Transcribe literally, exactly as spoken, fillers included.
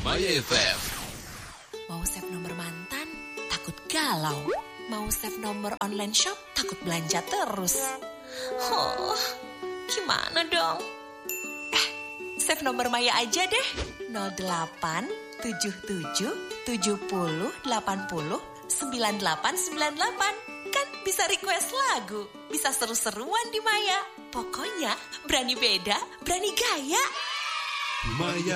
Maya F M. Mau save nomor mantan, takut galau. Mau save nomor online shop, takut belanja terus. Oh, gimana dong? Eh, save nomor Maya aja deh. nol delapan tujuh tujuh tujuh nol delapan nol sembilan delapan sembilan delapan. Kan bisa request lagu, bisa seru-seruan di Maya. Pokoknya berani beda, berani gaya. Maya